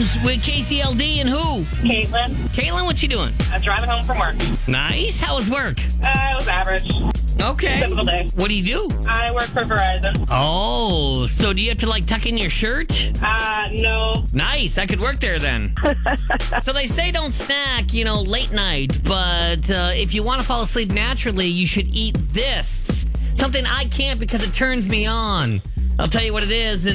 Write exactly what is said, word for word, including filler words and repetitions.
phones with K C L D and who? Caitlin. Caitlin, what you doing? I'm driving home from work. Nice. How was work? Uh, it was average. Okay. Typical day. What do you do? I work for Verizon. Oh, so do you have to like tuck in your shirt? Uh, no. Nice. I could work there then. So they say don't snack, you know, late night, but uh, if you want to fall asleep naturally, you should eat this. Something I can't because it turns me on. I'll tell you what it is.